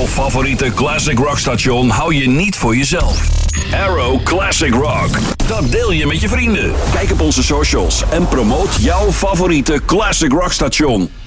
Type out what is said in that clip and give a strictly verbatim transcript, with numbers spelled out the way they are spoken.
Jouw favoriete classic rock station hou je niet voor jezelf. Arrow Classic Rock. Dat deel je met je vrienden. Kijk op onze socials en promoot jouw favoriete classic rock station.